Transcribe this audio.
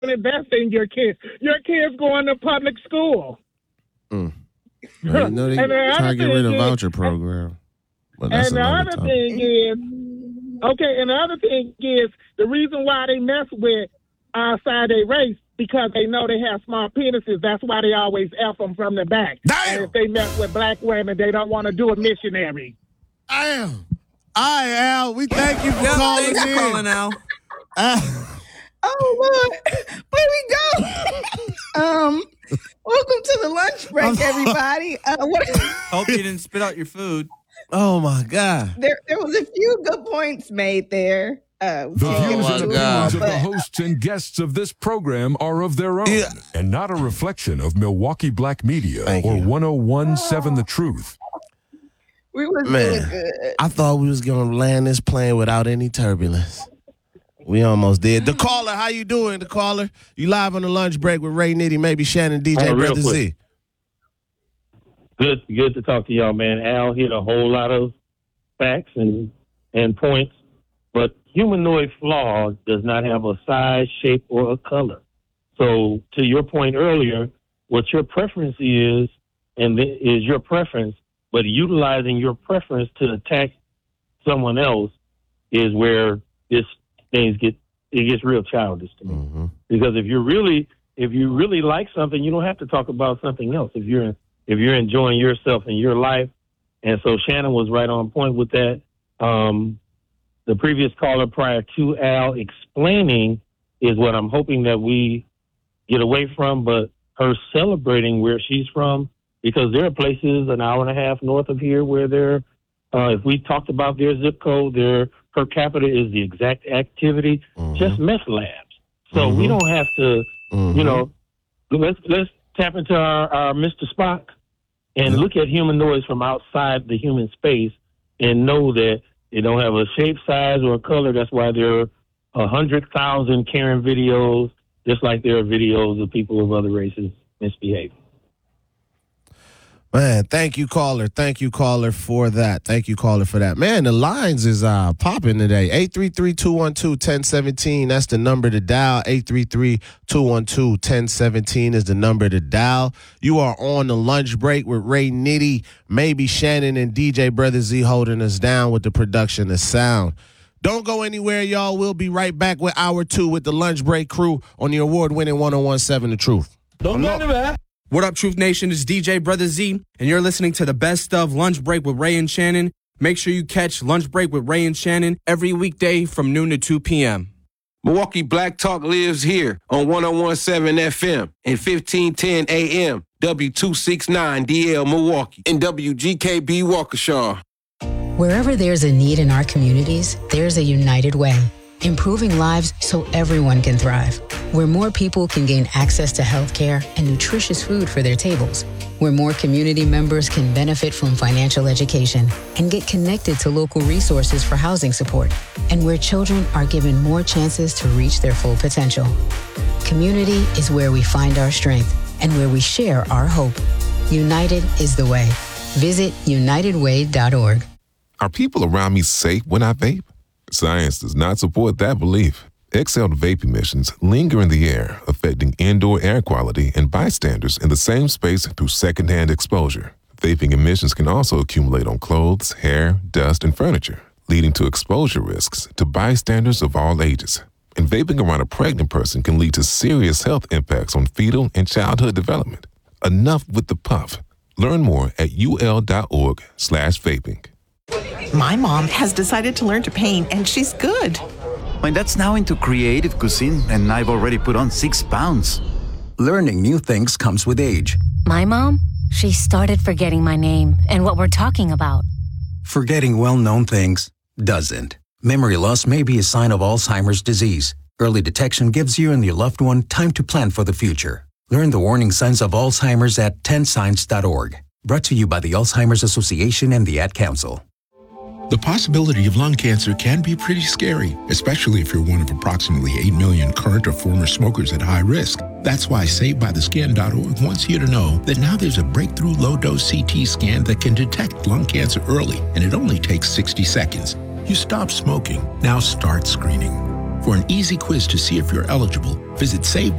invest in your kids. Your kids going to public school. Well, you know they try to get rid of voucher program. But that's and the other thing is, and the other thing is the reason why they mess with outside their race because they know they have small penises. That's why they always F them from the back. Damn. And if they mess with black women, they don't want to do a missionary. Damn. All right, Al. We thank you for calling in. Thanks for calling, Al. Oh, Lord. Where we go? Welcome to the lunch break, everybody. Hope you didn't spit out your food. Oh, my God. There was a few good points made there. The views and opinions of the hosts and guests of this program are of their own and not a reflection of Milwaukee Black Media or 101.7 The Truth. We were doing good. I thought we was going to land this plane without any turbulence. We almost did. The caller, how you doing, the caller? You live on the lunch break with Ray Nitty, maybe Shannon, DJ, Brother Z. Good to talk to y'all, man. Al hit a whole lot of facts and points, but humanoid flaw does not have a size, shape, or a color. So to your point earlier, what your preference is your preference, but utilizing your preference to attack someone else is where it gets real childish to me. Mm-hmm. Because if you really like something, you don't have to talk about something else. If you're enjoying yourself and your life, and so Shannon was right on point with that. The previous caller prior to Al explaining is what I'm hoping that we get away from, but her celebrating where she's from, because there are places an hour and a half north of here where if we talked about their zip code, their per capita is the exact activity, just meth labs. So we don't have to, let's tap into our Mr. Spock and look at humanoids from outside the human space and know that they don't have a shape, size, or a color. That's why there are 100,000 Karen videos, just like there are videos of people of other races misbehaving. Man, thank you, caller. Thank you, caller, for that. Thank you, caller, for that. Man, the lines is popping today. 833-212-1017. That's the number to dial. 833-212-1017 is the number to dial. You are on the lunch break with Ray Nitty, maybe Shannon and DJ Brother Z holding us down with the production of sound. Don't go anywhere, y'all. We'll be right back with Hour 2 with the lunch break crew on the award-winning 101.7 The Truth. Don't go anywhere. What up, Truth Nation? It's DJ Brother Z, and you're listening to the best of Lunch Break with Ray and Shannon. Make sure you catch Lunch Break with Ray and Shannon every weekday from noon to 2 p.m. Milwaukee Black Talk lives here on 101.7 FM and 1510 AM, W269DL Milwaukee, and WGKB Waukesha. Wherever there's a need in our communities, there's a United Way. Improving lives so everyone can thrive. Where more people can gain access to health care and nutritious food for their tables. Where more community members can benefit from financial education and get connected to local resources for housing support. And where children are given more chances to reach their full potential. Community is where we find our strength and where we share our hope. United is the way. Visit unitedway.org. Are people around me safe when I vape? Science does not support that belief. Exhaled vape emissions linger in the air, affecting indoor air quality and bystanders in the same space through secondhand exposure. Vaping emissions can also accumulate on clothes, hair, dust, and furniture, leading to exposure risks to bystanders of all ages. And vaping around a pregnant person can lead to serious health impacts on fetal and childhood development. Enough with the puff. Learn more at ul.org/vaping. My mom has decided to learn to paint, and she's good. My dad's now into creative cuisine, and I've already put on 6 pounds. Learning new things comes with age. My mom, she started forgetting my name and what we're talking about. Forgetting well-known things doesn't. Memory loss may be a sign of Alzheimer's disease. Early detection gives you and your loved one time to plan for the future. Learn the warning signs of Alzheimer's at 10signs.org. Brought to you by the Alzheimer's Association and the Ad Council. The possibility of lung cancer can be pretty scary, especially if you're one of approximately 8 million current or former smokers at high risk. That's why SaveByTheScan.org wants you to know that now there's a breakthrough low-dose CT scan that can detect lung cancer early, and it only takes 60 seconds. You stop smoking. Now start screening. For an easy quiz to see if you're eligible, visit SaveByTheScan.org.